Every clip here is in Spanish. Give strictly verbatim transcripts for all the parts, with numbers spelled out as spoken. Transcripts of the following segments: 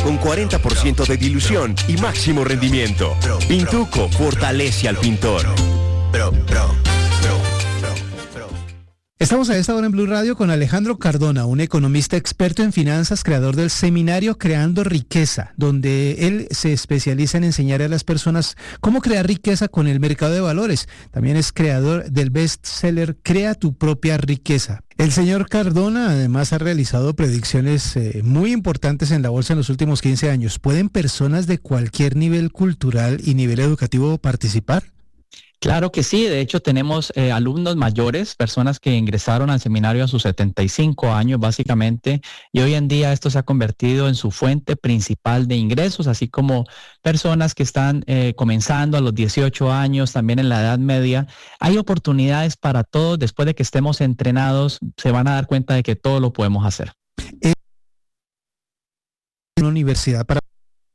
con cuarenta por ciento de dilución y máximo rendimiento. Pintuco fortalece al pintor. Pro, pro, pro, pro, pro. Estamos a esta hora en Blue Radio con Alejandro Cardona, un economista experto en finanzas, creador del seminario Creando Riqueza, donde él se especializa en enseñar a las personas cómo crear riqueza con el mercado de valores. También es creador del bestseller Crea tu propia riqueza. El señor Cardona además ha realizado predicciones eh, muy importantes en la bolsa en los últimos quince años. ¿Pueden personas de cualquier nivel cultural y nivel educativo participar? Claro que sí, de hecho tenemos eh, alumnos mayores, personas que ingresaron al seminario a sus setenta y cinco años básicamente, y hoy en día esto se ha convertido en su fuente principal de ingresos, así como personas que están eh, comenzando a los dieciocho años, también en la edad media. Hay oportunidades para todos, después de que estemos entrenados, se van a dar cuenta de que todo lo podemos hacer. ¿Es una universidad para...?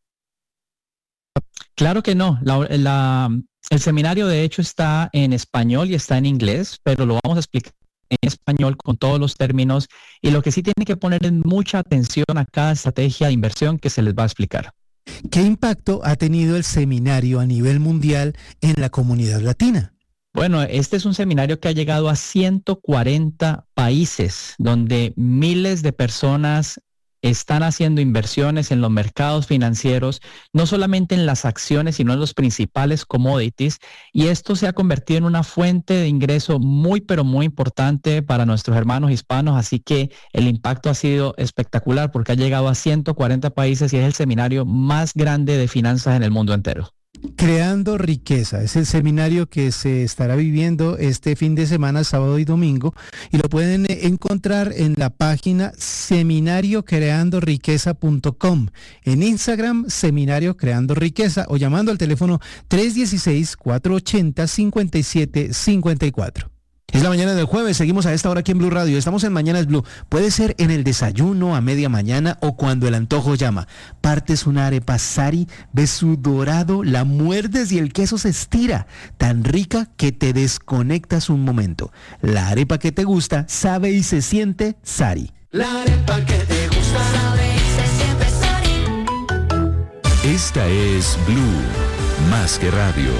Claro que no, la... la El seminario de hecho está en español y está en inglés, pero lo vamos a explicar en español con todos los términos, y lo que sí tiene que poner es mucha atención a cada estrategia de inversión que se les va a explicar. ¿Qué impacto ha tenido el seminario a nivel mundial en la comunidad latina? Bueno, este es un seminario que ha llegado a ciento cuarenta países, donde miles de personas están haciendo inversiones en los mercados financieros, no solamente en las acciones, sino en los principales commodities, y esto se ha convertido en una fuente de ingreso muy, pero muy importante para nuestros hermanos hispanos, así que el impacto ha sido espectacular porque ha llegado a ciento cuarenta países y es el seminario más grande de finanzas en el mundo entero. Creando Riqueza es el seminario que se estará viviendo este fin de semana, sábado y domingo, y lo pueden encontrar en la página seminario creando riqueza punto com, en Instagram Seminario Creando Riqueza, o llamando al teléfono tres uno seis, cuatro ocho cero, cinco siete cinco cuatro. Es la mañana del jueves, seguimos a esta hora aquí en Blue Radio, estamos en Mañanas Blue. Puede ser en el desayuno, a media mañana o cuando el antojo llama. Partes una arepa Sari, ves su dorado, la muerdes y el queso se estira, tan rica que te desconectas un momento. La arepa que te gusta sabe y se siente Sari. La arepa que te gusta sabe y se siente Sari. Esta es Blue, más que radio.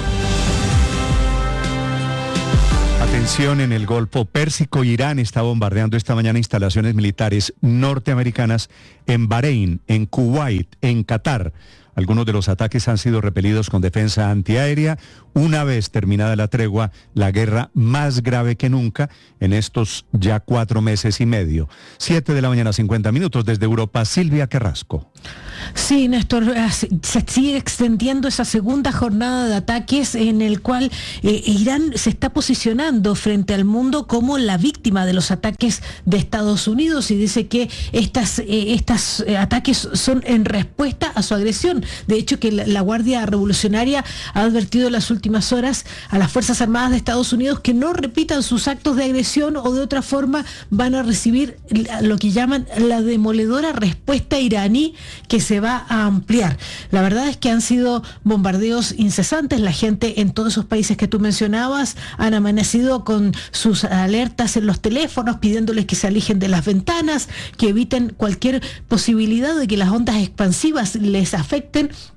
Atención, en el Golfo Pérsico, Irán está bombardeando esta mañana instalaciones militares norteamericanas en Bahrein, en Kuwait, en Qatar. Algunos de los ataques han sido repelidos con defensa antiaérea. Una vez terminada la tregua, la guerra más grave que nunca en estos ya cuatro meses y medio. Siete de la mañana, cincuenta minutos desde Europa, Silvia Carrasco. Sí, Néstor, se sigue extendiendo esa segunda jornada de ataques en el cual eh, Irán se está posicionando frente al mundo como la víctima de los ataques de Estados Unidos y dice que estas, eh, estas eh, ataques son en respuesta a su agresión. De hecho, que la, la Guardia Revolucionaria ha advertido en las últimas horas a las Fuerzas Armadas de Estados Unidos que no repitan sus actos de agresión o de otra forma van a recibir lo que llaman la demoledora respuesta iraní que se va a ampliar. La verdad es que han sido bombardeos incesantes. La gente en todos esos países que tú mencionabas han amanecido con sus alertas en los teléfonos pidiéndoles que se alejen de las ventanas, que eviten cualquier posibilidad de que las ondas expansivas les afecten.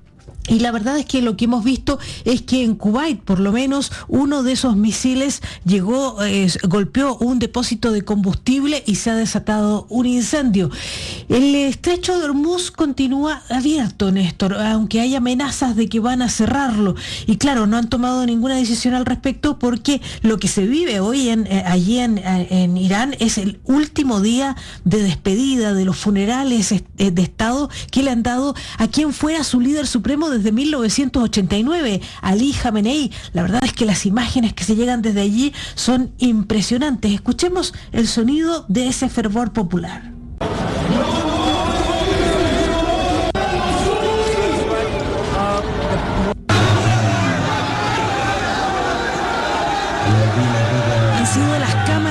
Y la verdad es que lo que hemos visto es que en Kuwait, por lo menos, uno de esos misiles llegó, eh, golpeó un depósito de combustible y se ha desatado un incendio. El estrecho de Hormuz continúa abierto, Néstor, aunque hay amenazas de que van a cerrarlo. Y claro, no han tomado ninguna decisión al respecto porque lo que se vive hoy en, eh, allí en, en Irán es el último día de despedida de los funerales eh, de Estado que le han dado a quien fuera su líder supremo desde mil novecientos ochenta y nueve, Ali Khamenei. La verdad es que las imágenes que se llegan desde allí son impresionantes. Escuchemos el sonido de ese fervor popular. Han sido las cámaras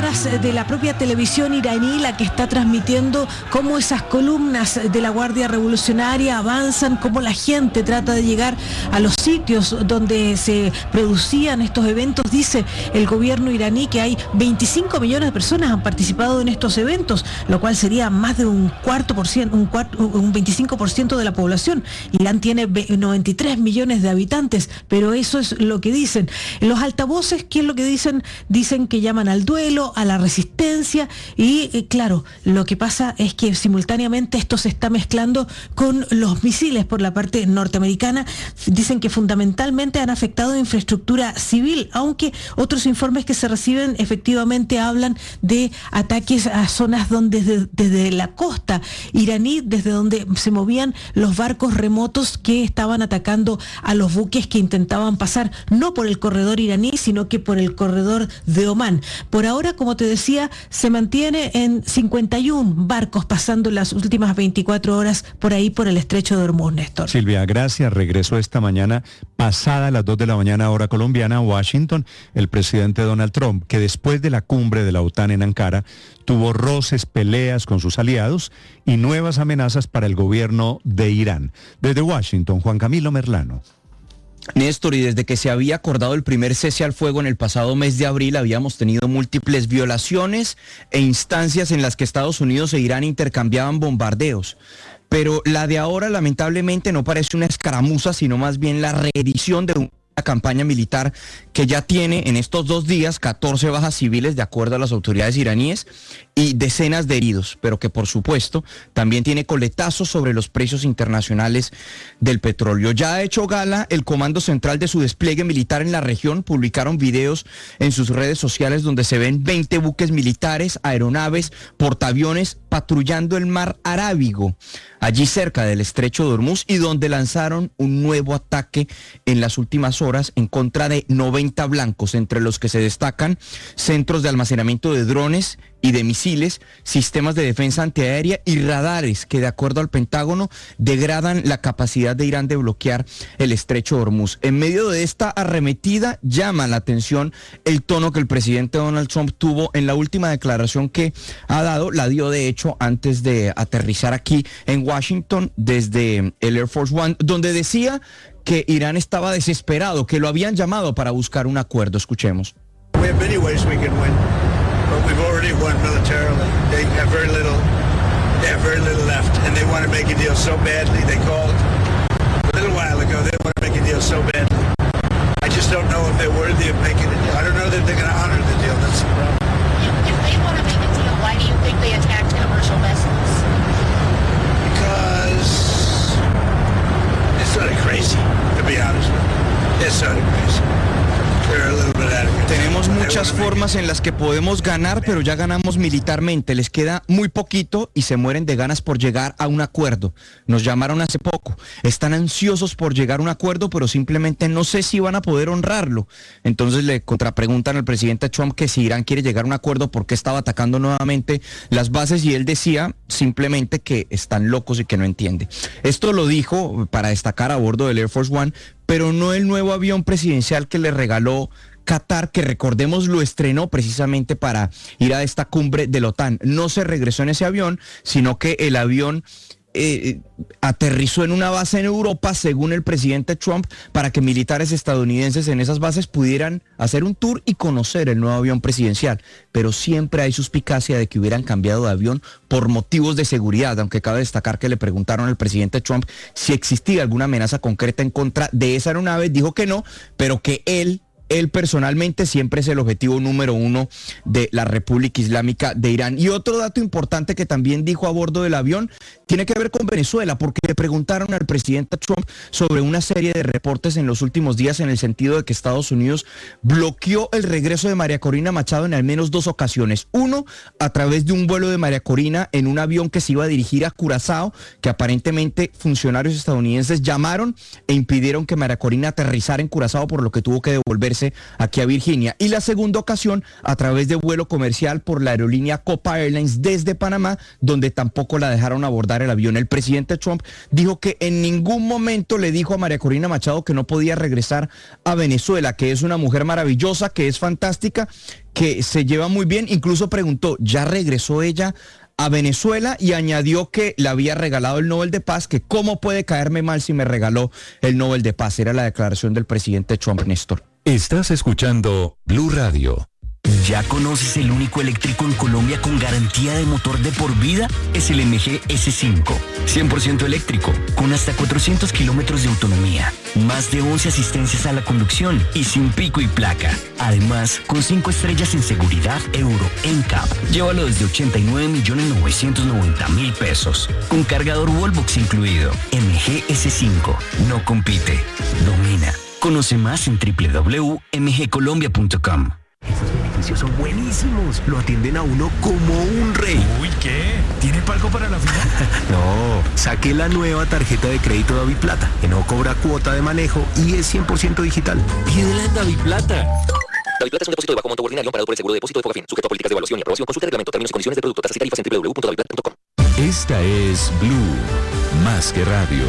de la propia televisión iraní la que está transmitiendo cómo esas columnas de la Guardia Revolucionaria avanzan, cómo la gente trata de llegar a los sitios donde se producían estos eventos. Dice el gobierno iraní que hay veinticinco millones de personas han participado en estos eventos, lo cual sería más de un cuarto por ciento, un, cuarto, un veinticinco por ciento de la población. Irán tiene noventa y tres millones de habitantes, pero eso es lo que dicen. Los altavoces, ¿qué es lo que dicen? Dicen que llaman al duelo, a la resistencia y, eh, claro, lo que pasa es que simultáneamente esto se está mezclando con los misiles por la parte norteamericana. Dicen que fundamentalmente han afectado infraestructura civil, aunque otros informes que se reciben efectivamente hablan de ataques a zonas donde desde, desde la costa iraní, desde donde se movían los barcos remotos que estaban atacando a los buques que intentaban pasar no por el corredor iraní, sino que por el corredor de Omán. Por ahora, como te decía, se mantiene en cincuenta y uno barcos pasando las últimas veinticuatro horas por ahí por el estrecho de Hormuz, Néstor. Silvia, gracias. Regresó esta mañana, pasada las dos de la mañana hora colombiana, a Washington, el presidente Donald Trump, que después de la cumbre de la OTAN en Ankara, tuvo roces, peleas con sus aliados y nuevas amenazas para el gobierno de Irán. Desde Washington, Juan Camilo Merlano. Néstor, y desde que se había acordado el primer cese al fuego en el pasado mes de abril, habíamos tenido múltiples violaciones e instancias en las que Estados Unidos e Irán intercambiaban bombardeos. Pero la de ahora, lamentablemente, no parece una escaramuza, sino más bien la reedición de una campaña militar que ya tiene en estos dos días catorce bajas civiles de acuerdo a las autoridades iraníes y decenas de heridos, pero que por supuesto también tiene coletazos sobre los precios internacionales del petróleo. Ya ha hecho gala el Comando Central de su despliegue militar en la región. Publicaron videos en sus redes sociales donde se ven veinte buques militares, aeronaves, portaaviones patrullando el mar Arábigo, allí cerca del estrecho de Hormuz, y donde lanzaron un nuevo ataque en las últimas horas en contra de noventa blancos, entre los que se destacan centros de almacenamiento de drones y de misiles, sistemas de defensa antiaérea y radares que, de acuerdo al Pentágono, degradan la capacidad de Irán de bloquear el estrecho de Hormuz. En medio de esta arremetida, llama la atención el tono que el presidente Donald Trump tuvo en la última declaración que ha dado. La dio, de hecho, antes de aterrizar aquí en Washington desde el Air Force One, donde decía que Irán estaba desesperado, que lo habían llamado para buscar un acuerdo. Escuchemos. We have many ways we can win, but we've already won militarily. They have very little, they have very little left, and they want to make a deal so badly. They called a little while ago. They want to make a deal so badly. I just don't know if they're worthy of making a deal. I don't know that they're going to honor the deal. That's the problem. If they want to make a deal, why do you think they attacked commercial vessels? Because it's sort of crazy, to be honest with you. It's sort of crazy. Tenemos muchas formas en las que podemos ganar, pero ya ganamos militarmente. Les queda muy poquito y se mueren de ganas por llegar a un acuerdo. Nos llamaron hace poco. Están ansiosos por llegar a un acuerdo, pero simplemente no sé si van a poder honrarlo. Entonces le contrapreguntan al presidente Trump que si Irán quiere llegar a un acuerdo, ¿por qué estaba atacando nuevamente las bases? Y él decía simplemente que están locos y que no entiende. Esto lo dijo para destacar a bordo del Air Force One, pero no el nuevo avión presidencial que le regaló Qatar, que recordemos lo estrenó precisamente para ir a esta cumbre de la OTAN. No se regresó en ese avión, sino que el avión eh, aterrizó en una base en Europa, según el presidente Trump, para que militares estadounidenses en esas bases pudieran hacer un tour y conocer el nuevo avión presidencial. Pero siempre hay suspicacia de que hubieran cambiado de avión por motivos de seguridad, aunque cabe destacar que le preguntaron al presidente Trump si existía alguna amenaza concreta en contra de esa aeronave. Dijo que no, pero que él Él personalmente siempre es el objetivo número uno de la República Islámica de Irán. Y otro dato importante que también dijo a bordo del avión tiene que ver con Venezuela, porque le preguntaron al presidente Trump sobre una serie de reportes en los últimos días en el sentido de que Estados Unidos bloqueó el regreso de María Corina Machado en al menos dos ocasiones. Uno, a través de un vuelo de María Corina en un avión que se iba a dirigir a Curazao, que aparentemente funcionarios estadounidenses llamaron e impidieron que María Corina aterrizara en Curazao, por lo que tuvo que devolverse regresarse aquí a Virginia. Y la segunda ocasión a través de vuelo comercial por la aerolínea Copa Airlines desde Panamá, donde tampoco la dejaron abordar el avión. El presidente Trump dijo que en ningún momento le dijo a María Corina Machado que no podía regresar a Venezuela, que es una mujer maravillosa, que es fantástica, que se lleva muy bien. Incluso preguntó, ¿ya regresó ella a Venezuela? Y añadió que le había regalado el Nobel de Paz, que cómo puede caerme mal si me regaló el Nobel de Paz. Era la declaración del presidente Trump, Néstor. Estás escuchando Blue Radio. ¿Ya conoces el único eléctrico en Colombia con garantía de motor de por vida? Es el M G S cinco. cien por ciento eléctrico, con hasta cuatrocientos kilómetros de autonomía, más de once asistencias a la conducción y sin pico y placa. Además, con cinco estrellas en seguridad Euro N C A P. Llévalo desde ochenta y nueve millones novecientos noventa mil pesos. Con cargador Wallbox incluido. M G S cinco. No compite, domina. Conoce más en doble u doble u doble u punto m g colombia punto com. Esos beneficios son buenísimos. Lo atienden a uno como un rey. Uy, ¿qué? ¿Tiene palco para la final? No, saqué la nueva tarjeta de crédito DaviPlata, que no cobra cuota de manejo y es cien por ciento digital. Pídela en DaviPlata. DaviPlata es un depósito de bajo monto ordinario amparado por el seguro de depósito de Fogafín, sujeto a políticas de evaluación y aprobación. Consulta el reglamento, términos y condiciones del producto, tasas y tarifas en doble u doble u doble u punto daviplata punto com. Esta es Blue, más que radio.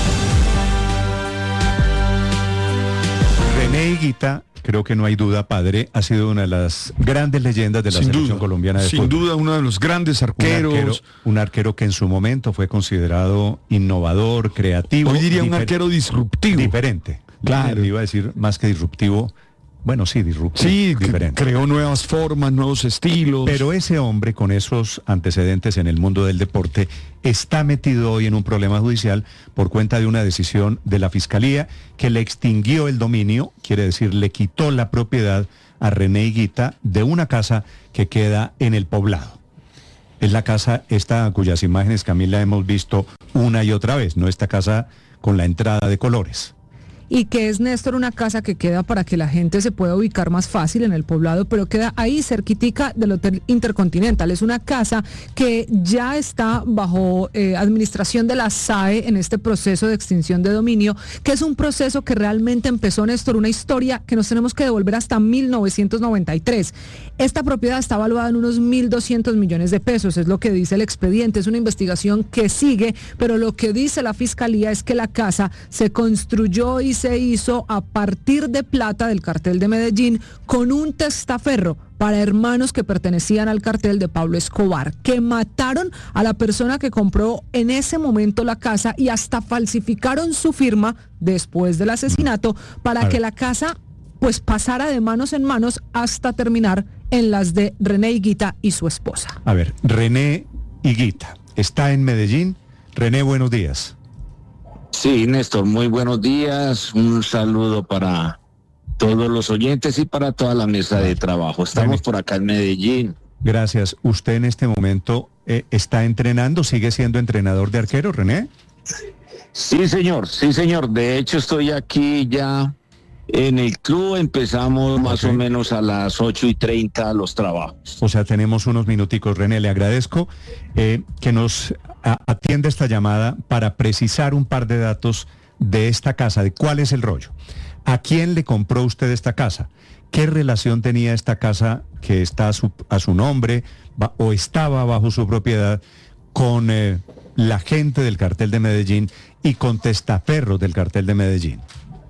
René Higuita, creo que no hay duda, padre, ha sido una de las grandes leyendas de la Sin selección duda, colombiana de sin fútbol. duda, uno de los grandes arqueros. Un arquero, un arquero que en su momento fue considerado innovador, creativo. Hoy diría un arquero disruptivo. Diferente. Claro. Le iba a decir más que disruptivo. Bueno, sí, disruptivo. Sí, diferente. Creó nuevas formas, nuevos estilos. Pero ese hombre con esos antecedentes en el mundo del deporte está metido hoy en un problema judicial por cuenta de una decisión de la Fiscalía que le extinguió el dominio, quiere decir, le quitó la propiedad a René Higuita de una casa que queda en El Poblado. Es la casa esta cuyas imágenes, Camila, hemos visto una y otra vez, no esta casa con la entrada de colores. Y que es, Néstor, una casa que queda para que la gente se pueda ubicar más fácil en El Poblado, pero queda ahí cerquitica del Hotel Intercontinental. Es una casa que ya está bajo eh, administración de la S A E en este proceso de extinción de dominio, que es un proceso que realmente empezó, Néstor, una historia que nos tenemos que devolver hasta mil novecientos noventa y tres. Esta propiedad está valuada en unos mil doscientos millones de pesos, es lo que dice el expediente, es una investigación que sigue, pero lo que dice la Fiscalía es que la casa se construyó y se hizo a partir de plata del cartel de Medellín con un testaferro para hermanos que pertenecían al cartel de Pablo Escobar, que mataron a la persona que compró en ese momento la casa y hasta falsificaron su firma después del asesinato para que la casa pues pasara de manos en manos hasta terminar en las de René Higuita y su esposa. A ver, René Higuita está en Medellín. René, buenos días. Sí, Néstor, muy buenos días. Un saludo para todos los oyentes y para toda la mesa de trabajo. Estamos René. por acá en Medellín. Gracias. ¿Usted en este momento eh, está entrenando? ¿Sigue siendo entrenador de arquero, René? Sí, señor. Sí, señor. De hecho, estoy aquí ya en el club. Empezamos más okay. o menos a las ocho y treinta los trabajos. O sea, tenemos unos minuticos. René, le agradezco eh, que nos atienda esta llamada para precisar un par de datos de esta casa, de cuál es el rollo. ¿A quién le compró usted esta casa? ¿Qué relación tenía esta casa que está a su, a su nombre va, o estaba bajo su propiedad con eh, la gente del cartel de Medellín y con testaferros del cartel de Medellín?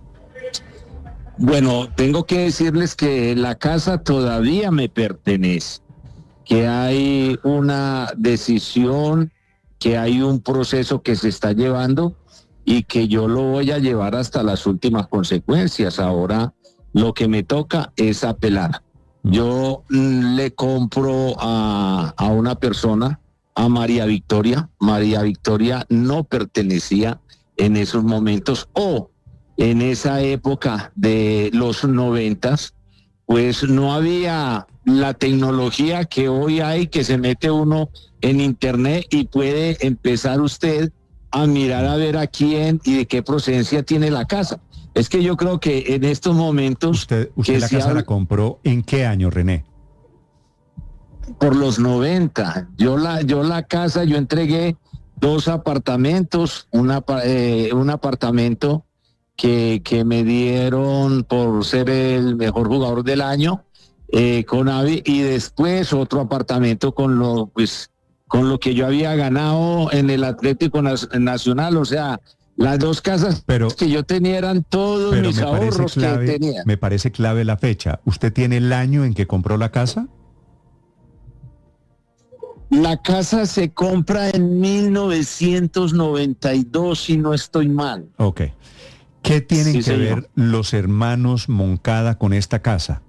Bueno, tengo que decirles que la casa todavía me pertenece, que hay una decisión, que hay un proceso que se está llevando y que yo lo voy a llevar hasta las últimas consecuencias. Ahora lo que me toca es apelar. Yo mm, le compro a, a una persona, a María Victoria. María Victoria no pertenecía en esos momentos o en esa época de los noventas, pues no había la tecnología que hoy hay, que se mete uno en internet y puede empezar usted a mirar a ver a quién y de qué procedencia tiene la casa. Es que yo creo que en estos momentos... ¿Usted, usted que la casa habla... la compró en qué año, René? Por los noventa. Yo la, yo la casa, yo entregué dos apartamentos, una, eh, un apartamento que, que me dieron por ser el mejor jugador del año eh, con Avi, y después otro apartamento con lo, pues, con lo que yo había ganado en el Atlético Nacional. O sea, las dos casas pero, que yo tenía eran todos pero mis me ahorros clave, que tenía. Me parece clave la fecha. ¿Usted tiene el año en que compró la casa? La casa se compra en mil novecientos noventa y dos, si no estoy mal. Ok. ¿Qué tienen Sí, que señor. ver los hermanos Moncada con esta casa?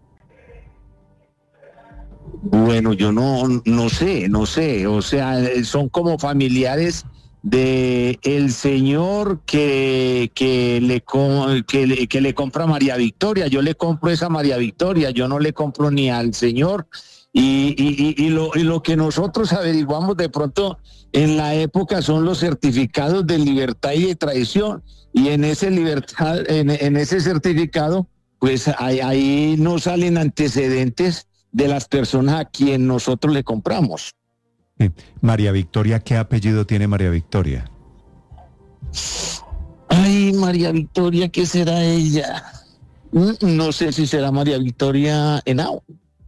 Bueno, yo no, no sé, no sé. O sea, son como familiares de el señor que, que, le, co- que, le, que le compra a María Victoria. Yo le compro esa María Victoria, yo no le compro ni al señor. Y, y, y, y, lo, y lo que nosotros averiguamos de pronto en la época son los certificados de libertad y de traición. Y en ese libertad, en, en ese certificado, pues ahí, ahí no salen antecedentes de las personas a quien nosotros le compramos. Sí. María Victoria, ¿qué apellido tiene María Victoria? Ay, María Victoria, ¿qué será ella? No sé si será María Victoria Henao.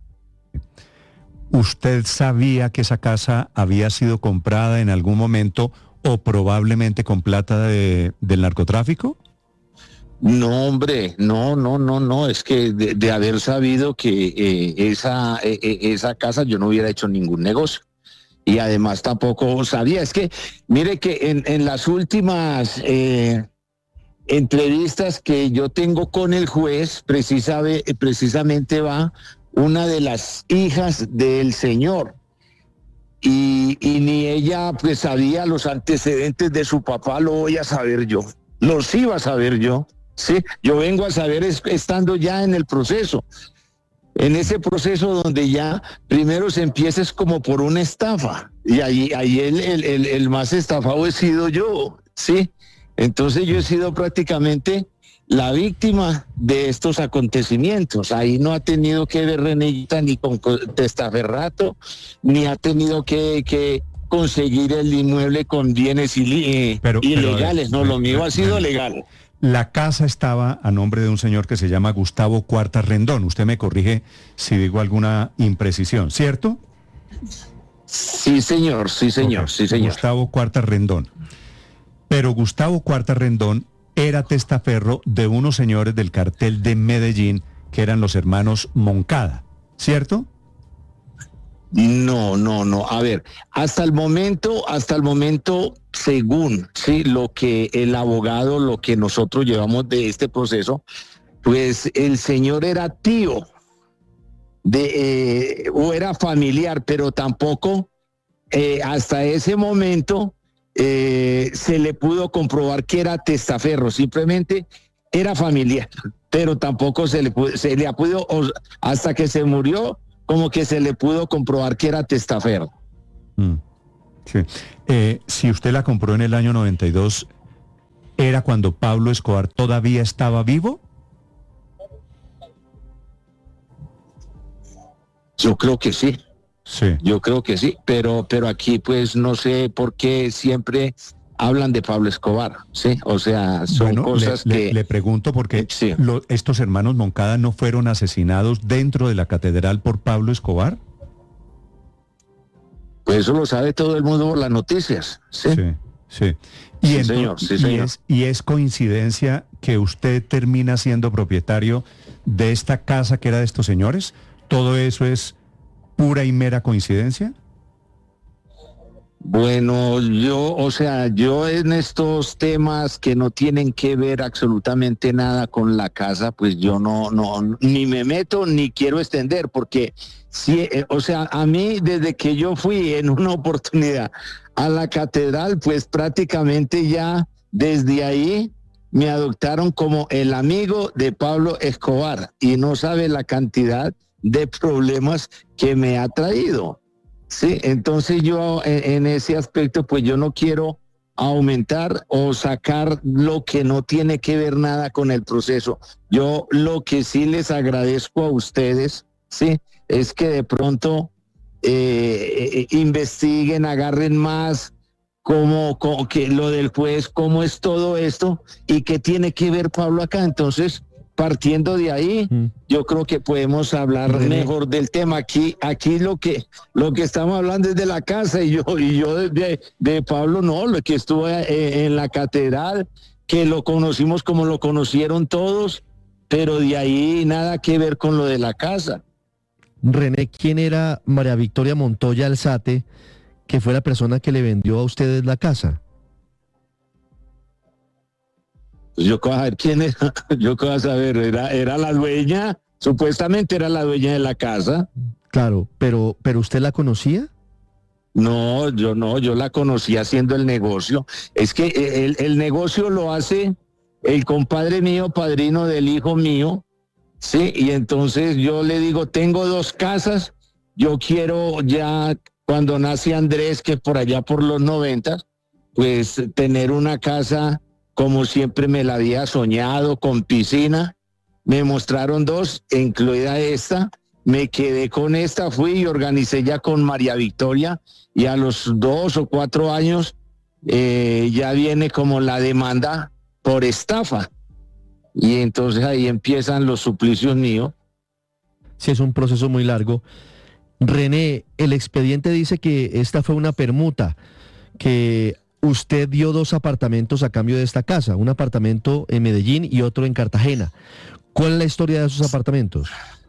¿Usted sabía que esa casa había sido comprada en algún momento o probablemente con plata de, del narcotráfico? No, hombre, no, no, no, no, es que de, de haber sabido que eh, esa, eh, eh, esa casa yo no hubiera hecho ningún negocio. Y además tampoco sabía, es que, mire que en, en las últimas eh, entrevistas que yo tengo con el juez, precisa, precisamente va una de las hijas del señor. Y, y ni ella pues sabía los antecedentes de su papá, lo voy a saber yo, los iba a saber yo. Sí, yo vengo a saber es, estando ya en el proceso, en ese proceso donde ya primero se empieza es como por una estafa, y ahí, ahí el, el, el, el más estafado he sido yo, ¿sí? Entonces yo he sido prácticamente la víctima de estos acontecimientos. Ahí no ha tenido que ver Renegita ni con testaferrato, ni ha tenido que... que conseguir el inmueble con bienes ili- eh, Pero- pero, ilegales, no, eh, lo mío eh, ha sido legal. La casa estaba a nombre de un señor que se llama Gustavo Cuartas Rendón. Usted me corrige si digo alguna imprecisión, ¿cierto? Sí, señor, sí, señor, Ok, sí, señor. Gustavo Cuartas Rendón. Pero Gustavo Cuartas Rendón era testaferro de unos señores del cartel de Medellín que eran los hermanos Moncada, ¿cierto? No, no, no. A ver, hasta el momento, hasta el momento, según sí, lo que el abogado, lo que nosotros llevamos de este proceso, pues el señor era tío de eh, o era familiar, pero tampoco eh, hasta ese momento eh, se le pudo comprobar que era testaferro. Simplemente era familiar, pero tampoco se le pudo, se le ha podido o- hasta que se murió, como que se le pudo comprobar que era testaferro. Mm, sí. Eh, si usted la compró en el año noventa y dos, ¿era cuando Pablo Escobar todavía estaba vivo? Yo creo que sí. Sí. Yo creo que sí, pero, pero aquí pues no sé por qué siempre hablan de Pablo Escobar, ¿sí? O sea, son Bueno, cosas le, que... le- le pregunto porque lo- estos hermanos Moncada no fueron asesinados dentro de la catedral por Pablo Escobar. Pues eso lo sabe todo el mundo por las noticias, ¿sí? Sí, sí. Y, Sí, ento- señor, sí, y señor. es, y es coincidencia que usted termina siendo propietario de esta casa que era de estos señores. ¿Todo eso es pura y mera coincidencia? Bueno, yo, o sea, yo en estos temas que no tienen que ver absolutamente nada con la casa, pues yo no, no, ni me meto ni quiero extender, porque sí, eh, o sea, a mí desde que yo fui en una oportunidad a la catedral, pues prácticamente ya desde ahí me adoptaron como el amigo de Pablo Escobar y no sabe la cantidad de problemas que me ha traído. Sí, entonces yo en, en ese aspecto pues yo no quiero aumentar o sacar lo que no tiene que ver nada con el proceso. Yo lo que sí les agradezco a ustedes, sí, es que de pronto eh, eh, investiguen, agarren más cómo, cómo que lo del juez, cómo es todo esto y qué tiene que ver Pablo acá. Entonces, partiendo de ahí, mm. yo creo que podemos hablar René. mejor del tema. Aquí, aquí lo que lo que estamos hablando es de la casa y yo y yo de, de Pablo no, lo que estuvo en, en la catedral, que lo conocimos como lo conocieron todos, pero de ahí nada que ver con lo de la casa. René, ¿quién era María Victoria Montoya Alzate, que fue la persona que le vendió a ustedes la casa? Yo voy a ver quién era, yo voy a saber, era, era la dueña, supuestamente era la dueña de la casa. Claro, pero, pero ¿usted la conocía? No, yo no, yo la conocí haciendo el negocio. Es que el, el negocio lo hace el compadre mío, padrino del hijo mío, sí, y entonces yo le digo, tengo dos casas, yo quiero ya, cuando nace Andrés, que por allá por los noventas, pues tener una casa como siempre me la había soñado, con piscina. Me mostraron dos, incluida esta. Me quedé con esta, fui y organicé ya con María Victoria, y a los dos o cuatro años eh, ya viene como la demanda por estafa. Y entonces ahí empiezan los suplicios míos. Sí, es un proceso muy largo. René, el expediente dice que esta fue una permuta, que usted dio dos apartamentos a cambio de esta casa, un apartamento en Medellín y otro en Cartagena. ¿Cuál es la historia de esos apartamentos?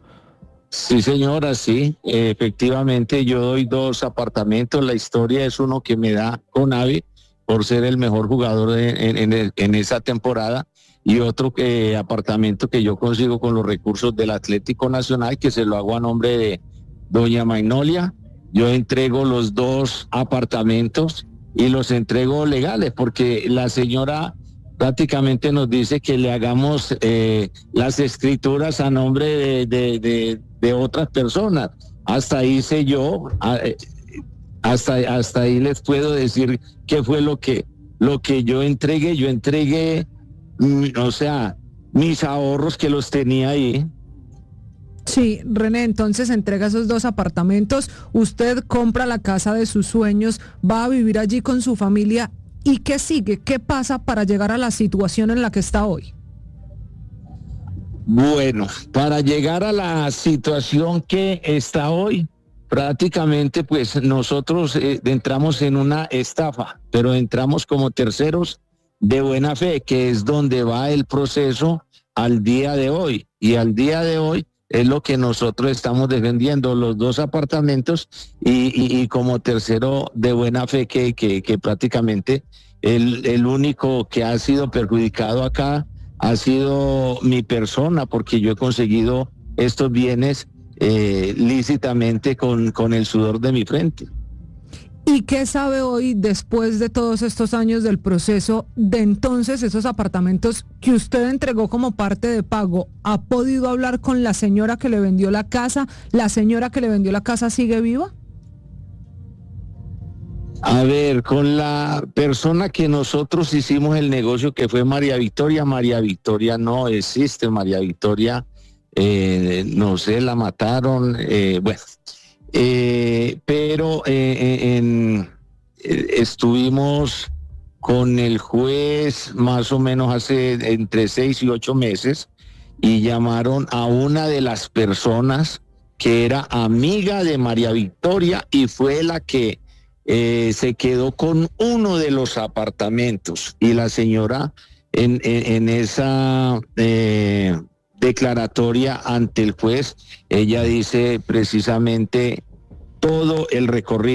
Sí, señora, sí, efectivamente yo doy dos apartamentos. La historia es uno que me da Conavi por ser el mejor jugador en, en, en, en esa temporada, y otro eh, apartamento que yo consigo con los recursos del Atlético Nacional, que se lo hago a nombre de doña Magnolia. Yo entrego los dos apartamentos y los entrego legales, porque la señora prácticamente nos dice que le hagamos eh, las escrituras a nombre de, de, de, de otras personas. Hasta ahí sé yo, hasta, hasta ahí les puedo decir qué fue lo que, lo que yo entregué. Yo entregué, o sea, mis ahorros que los tenía ahí. Sí, René, entonces entrega esos dos apartamentos, usted compra la casa de sus sueños, va a vivir allí con su familia, ¿y qué sigue? ¿Qué pasa para llegar a la situación en la que está hoy? Bueno, para llegar a la situación que está hoy, prácticamente pues nosotros eh, entramos en una estafa, pero entramos como terceros de buena fe, que es donde va el proceso al día de hoy, y al día de hoy es lo que nosotros estamos defendiendo, los dos apartamentos, y, y, y como tercero de buena fe, que, que, que prácticamente el, el único que ha sido perjudicado acá ha sido mi persona, porque yo he conseguido estos bienes eh, lícitamente con, con el sudor de mi frente. ¿Y qué sabe hoy, después de todos estos años del proceso, de entonces esos apartamentos que usted entregó como parte de pago? ¿Ha podido hablar con la señora que le vendió la casa? ¿La señora que le vendió la casa sigue viva? A ver, con la persona que nosotros hicimos el negocio, que fue María Victoria, María Victoria no existe. María Victoria, eh, no sé, la mataron, eh, bueno... Eh, pero eh, en, eh, estuvimos con el juez más o menos hace entre seis y ocho meses, y llamaron a una de las personas que era amiga de María Victoria y fue la que eh, se quedó con uno de los apartamentos, y la señora en, en, en esa eh, declaratoria ante el juez, ella dice precisamente todo el recorrido